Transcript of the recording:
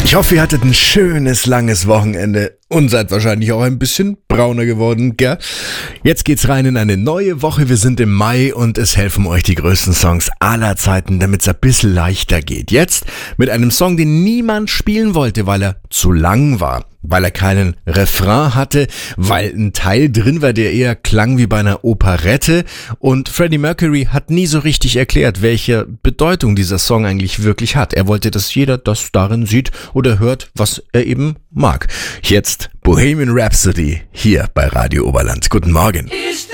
Ich hoffe, ihr hattet ein schönes, langes Wochenende und seid wahrscheinlich auch ein bisschen brauner geworden, gell? Jetzt geht's rein in eine neue Woche. Wir sind im Mai und es helfen euch die größten Songs aller Zeiten, damit es ein bisschen leichter geht. Jetzt mit einem Song, den niemand spielen wollte, weil er zu lang war, weil er keinen Refrain hatte, weil ein Teil drin war, der eher klang wie bei einer Operette, und Freddie Mercury hat nie so richtig erklärt, welche Bedeutung dieser Song eigentlich wirklich hat. Er wollte, dass jeder das darin sieht oder hört, was er eben mag. Jetzt Bohemian Rhapsody hier bei Radio Oberland. Guten Morgen.